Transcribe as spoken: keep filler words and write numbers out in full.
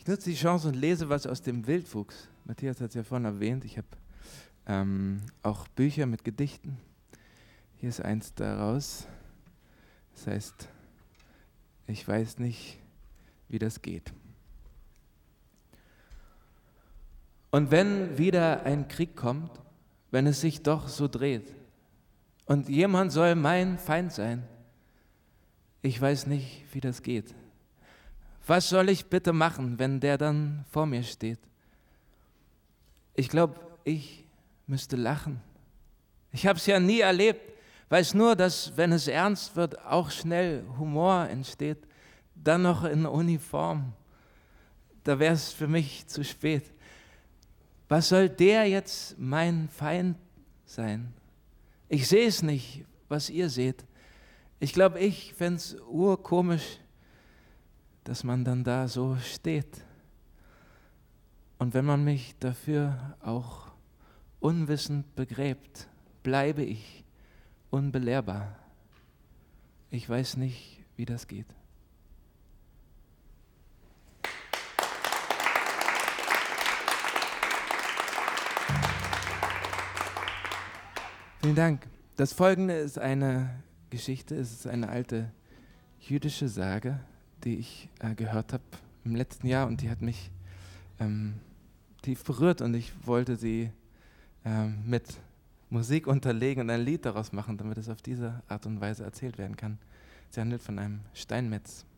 Ich nutze die Chance und lese was aus dem Wildwuchs. Matthias hat es ja vorhin erwähnt. Ich habe ähm, auch Bücher mit Gedichten. Hier ist eins daraus. Das heißt, ich weiß nicht, wie das geht. Und wenn wieder ein Krieg kommt, wenn es sich doch so dreht und jemand soll mein Feind sein, ich weiß nicht, wie das geht. Was soll ich bitte machen, wenn der dann vor mir steht? Ich glaube, ich müsste lachen. Ich habe es ja nie erlebt, weiß nur, dass, wenn es ernst wird, auch schnell Humor entsteht, dann noch in Uniform. Da wäre es für mich zu spät. Was soll der jetzt mein Feind sein? Ich sehe es nicht, was ihr seht. Ich glaube, ich fände es urkomisch, dass man dann da so steht. Und wenn man mich dafür auch unwissend begräbt, bleibe ich unbelehrbar. Ich weiß nicht, wie das geht. Vielen Dank. Das Folgende ist eine Geschichte, es ist eine alte jüdische Sage, die ich äh, gehört habe im letzten Jahr und die hat mich ähm, tief berührt und ich wollte sie ähm, mit Musik unterlegen und ein Lied daraus machen, damit es auf diese Art und Weise erzählt werden kann. Sie handelt von einem Steinmetz.